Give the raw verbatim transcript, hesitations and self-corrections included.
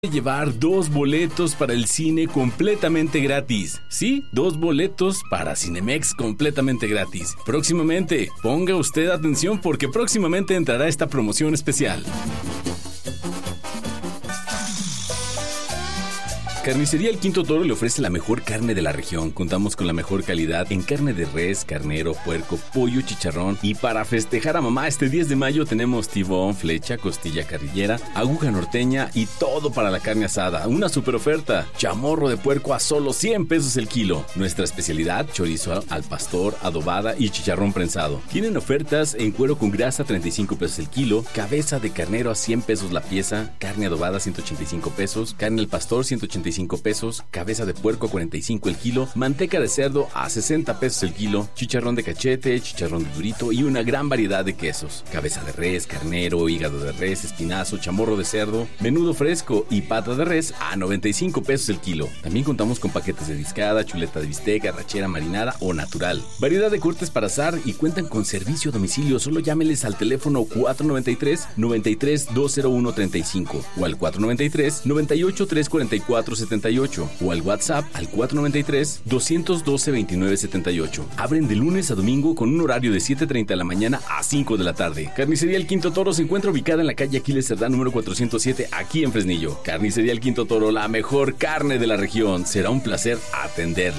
llevar dos boletos para el cine completamente gratis. Sí, dos boletos para Cinemex completamente gratis. Próximamente, ponga usted atención porque próximamente entrará esta promoción especial. Carnicería El Quinto Toro le ofrece la mejor carne de la región. Contamos con la mejor calidad en carne de res, carnero, puerco, pollo, chicharrón. Y para festejar a mamá este diez de mayo tenemos tibón, flecha, costilla carrillera, aguja norteña y todo para la carne asada. Una super oferta. Chamorro de puerco a solo cien pesos el kilo. Nuestra especialidad, chorizo al pastor, adobada y chicharrón prensado. Tienen ofertas en cuero con grasa, treinta y cinco pesos el kilo. Cabeza de carnero a cien pesos la pieza. Carne adobada, ciento ochenta y cinco pesos. Carne al pastor, ciento ochenta y cinco pesos, cabeza de puerco a cuarenta y cinco el kilo, manteca de cerdo a sesenta pesos el kilo, chicharrón de cachete, chicharrón de durito y una gran variedad de quesos, cabeza de res, carnero, hígado de res, espinazo, chamorro de cerdo, menudo fresco y pata de res a noventa y cinco pesos el kilo. También contamos con paquetes de discada, chuleta de bistec, arrachera marinada o natural. Variedad de cortes para asar y cuentan con servicio a domicilio. Solo llámeles al teléfono cuatro noventa y tres, noventa y tres, dos cero uno treinta y cinco o al cuatro noventa y tres, noventa y ocho, trescientos cuarenta y cuatro setenta y ocho o al WhatsApp al cuatro noventa y tres, doscientos doce, veintinueve setenta y ocho. Abren de lunes a domingo con un horario de siete treinta de la mañana a cinco de la tarde. Carnicería El Quinto Toro se encuentra ubicada en la calle Aquiles Cerdá número cuatrocientos siete aquí en Fresnillo. Carnicería El Quinto Toro, la mejor carne de la región. Será un placer atenderle.